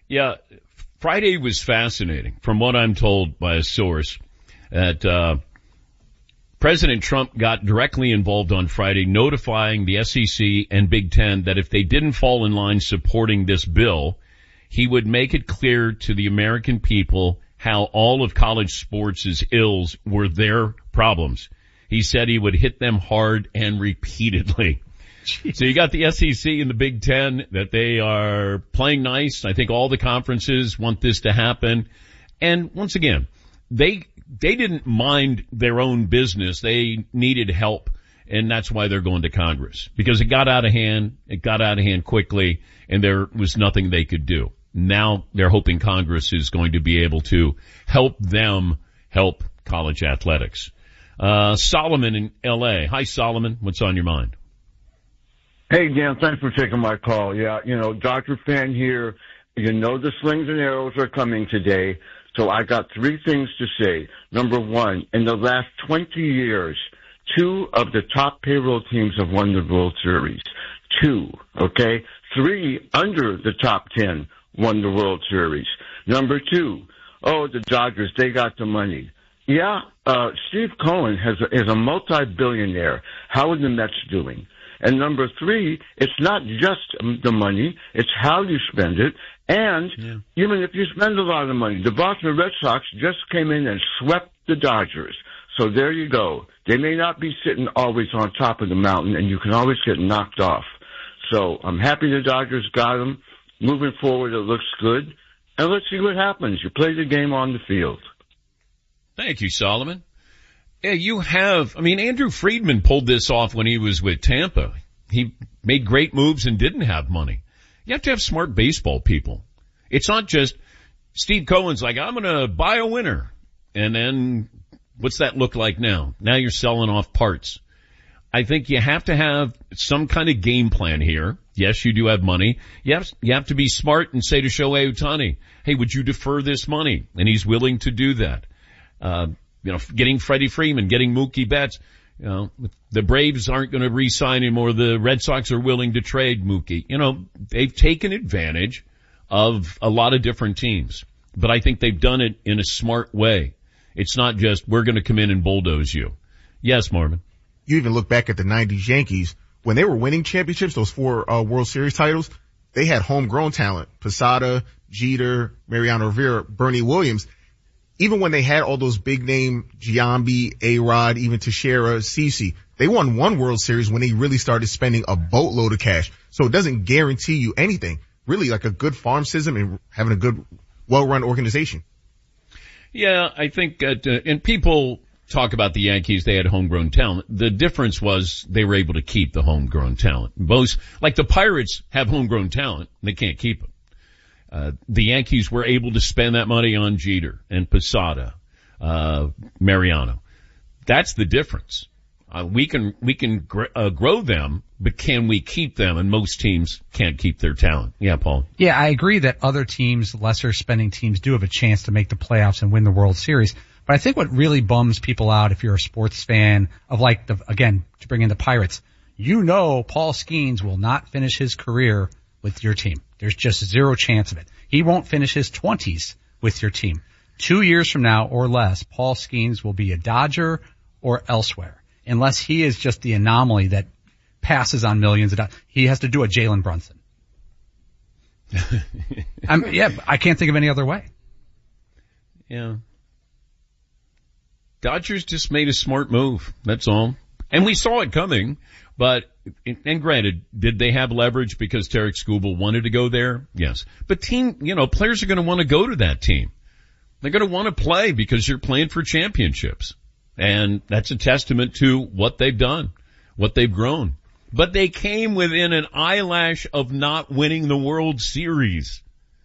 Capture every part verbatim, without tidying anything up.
Yeah, Friday was fascinating. From what I'm told by a source, that uh President Trump got directly involved on Friday, notifying the S E C and Big Ten that if they didn't fall in line supporting this bill, he would make it clear to the American people how all of college sports' ills were their problems. He said he would hit them hard and repeatedly. Jeez. So you got the S E C and the Big Ten that they are playing nice. I think all the conferences want this to happen. And once again, they they didn't mind their own business. They needed help, and that's why they're going to Congress. Because it got out of hand, it got out of hand quickly, and there was nothing they could do. Now they're hoping Congress is going to be able to help them help college athletics. Uh, Solomon in L A. Hi, Solomon. What's on your mind? Hey, Dan, thanks for taking my call. Yeah, you know, Doctor Fan here. You know the slings and arrows are coming today. So I got three things to say. Number one, in the last twenty years, two of the top payroll teams have won the World Series. Two, okay? Three under the top ten won the World Series. Number two, oh, the Dodgers, they got the money. Yeah, uh, Steve Cohen has a, is a multi-billionaire. How are the Mets doing? And number three, it's not just the money, it's how you spend it. And yeah. even if you spend a lot of money, the Boston Red Sox just came in and swept the Dodgers. So there you go. They may not be sitting always on top of the mountain, and you can always get knocked off. So I'm happy the Dodgers got them. Moving forward, it looks good. And let's see what happens. You play the game on the field. Thank you, Solomon. Yeah, you have, I mean, Andrew Friedman pulled this off when he was with Tampa. He made great moves and didn't have money. You have to have smart baseball people. It's not just Steve Cohen's like, I'm going to buy a winner. And then what's that look like now? Now you're selling off parts. I think you have to have some kind of game plan here. Yes, you do have money. You have, you have to be smart and say to Shohei Ohtani, hey, would you defer this money? And he's willing to do that. Uh, you know, getting Freddie Freeman, getting Mookie Betts. You know, the Braves aren't going to re-sign him, or the Red Sox are willing to trade Mookie. You know, they've taken advantage of a lot of different teams, but I think they've done it in a smart way. It's not just, we're going to come in and bulldoze you. Yes, Marvin. You even look back at the nineties Yankees. When they were winning championships, those four uh, World Series titles, they had homegrown talent. Posada, Jeter, Mariano Rivera, Bernie Williams. Even when they had all those big name Giambi, A-Rod, even Teixeira, Cece, they won one World Series when they really started spending a boatload of cash. So it doesn't guarantee you anything. Really, like a good farm system and having a good, well-run organization. Yeah, I think, that, uh, and people talk about the Yankees, they had homegrown talent. The difference was they were able to keep the homegrown talent. Most, like the Pirates have homegrown talent, they can't keep it. Uh, the Yankees were able to spend that money on Jeter and Posada, uh, Mariano. That's the difference. Uh, we can, we can gr- uh, grow them, but can we keep them? And most teams can't keep their talent. Yeah, Paul. Yeah, I agree that other teams, lesser spending teams, do have a chance to make the playoffs and win the World Series. But I think what really bums people out, if you're a sports fan of, like, the, again, to bring in the Pirates, you know Paul Skeens will not finish his career with your team. There's just zero chance of it. He won't finish his twenties with your team. Two years from now or less, Paul Skeens will be a Dodger or elsewhere, unless he is just the anomaly that passes on millions of dollars. He has to do a Jalen Brunson. I'm, yeah, I can't think of any other way. Yeah. Dodgers just made a smart move. That's all. And we saw it coming. But, and granted, did they have leverage because Tarek Skubal wanted to go there? Yes. But team, you know, players are going to want to go to that team. They're going to want to play because you're playing for championships. And that's a testament to what they've done, what they've grown. But they came within an eyelash of not winning the World Series.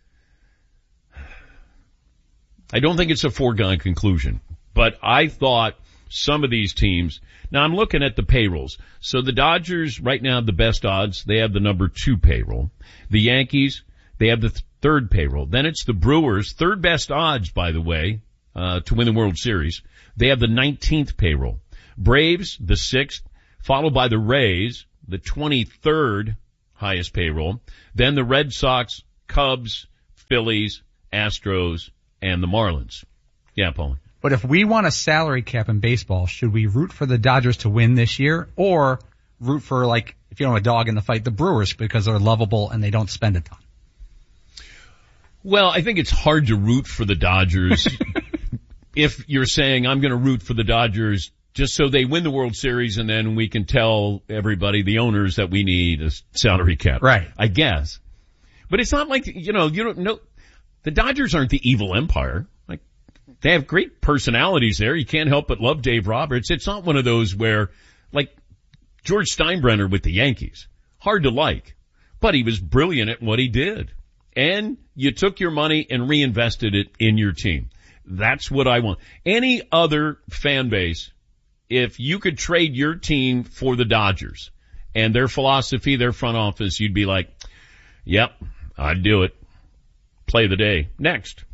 I don't think it's a foregone conclusion, but I thought some of these teams, now I'm looking at the payrolls. So the Dodgers right now have the best odds. They have the number two payroll. The Yankees, they have the th- third payroll. Then it's the Brewers, third best odds, by the way, uh, to win the World Series. They have the nineteenth payroll. Braves, the sixth, followed by the Rays, the twenty-third highest payroll. Then the Red Sox, Cubs, Phillies, Astros, and the Marlins. Yeah, Paul. But if we want a salary cap in baseball, should we root for the Dodgers to win this year, or root for, like, if you don't have a dog in the fight, the Brewers, because they're lovable and they don't spend a ton? Well, I think it's hard to root for the Dodgers if you're saying I'm going to root for the Dodgers just so they win the World Series and then we can tell everybody, the owners, that we need a salary cap. Right. I guess. But it's not like, you know, you don't know, the Dodgers aren't the evil empire. Like, they have great personalities there. You can't help but love Dave Roberts. It's not one of those where, like, George Steinbrenner with the Yankees. Hard to like. But he was brilliant at what he did. And you took your money and reinvested it in your team. That's what I want. Any other fan base, if you could trade your team for the Dodgers and their philosophy, their front office, you'd be like, yep, I'd do it. Play the day. Next.